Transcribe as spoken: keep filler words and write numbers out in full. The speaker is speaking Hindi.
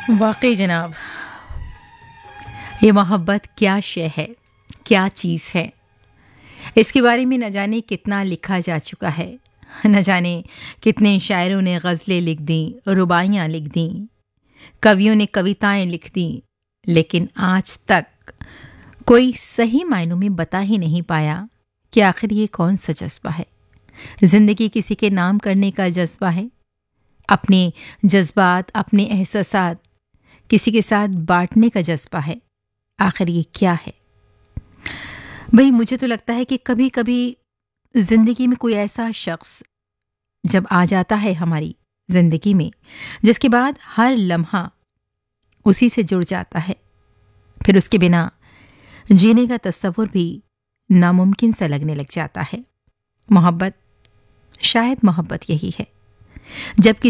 वाकई जनाब, ये मोहब्बत क्या शय है, क्या चीज़ है। इसके बारे में न जाने कितना लिखा जा चुका है, न जाने कितने शायरों ने गज़लें लिख दी, रुबाइयाँ लिख दी, कवियों ने कविताएं लिख दी, लेकिन आज तक कोई सही मायनों में बता ही नहीं पाया कि आखिर ये कौन सा जज्बा है। जिंदगी किसी के नाम करने का जज्बा है, अपने जज्बात, अपने एहसासात किसी के साथ बांटने का जज्बा है। आखिर ये क्या है भाई? मुझे तो लगता है कि कभी कभी जिंदगी में कोई ऐसा शख्स जब आ जाता है हमारी जिंदगी में, जिसके बाद हर लम्हा उसी से जुड़ जाता है, फिर उसके बिना जीने का तस्वुर भी नामुमकिन सा लगने लग जाता है। मोहब्बत, शायद मोहब्बत यही है, जब